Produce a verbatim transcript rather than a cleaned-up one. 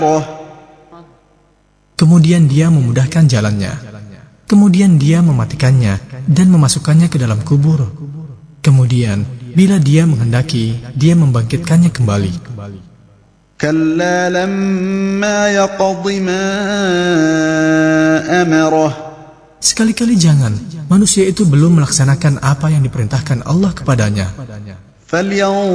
Kemudian dia memudahkan jalannya. Kemudian dia mematikannya dan memasukkannya ke dalam kubur. Kemudian, bila dia menghendaki, dia membangkitkannya kembali. كلا لما يقض ما أمره. Sekali-kali jangan, manusia itu belum melaksanakan apa yang diperintahkan Allah kepadanya. فلينظر